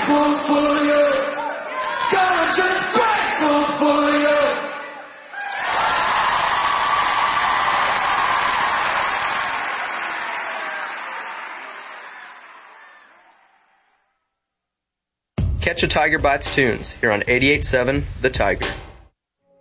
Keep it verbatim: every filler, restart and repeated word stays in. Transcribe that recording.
grateful for you. God, I'm just grateful for you. Catch a Tiger Bites tunes here on eighty-eight point seven The Tiger.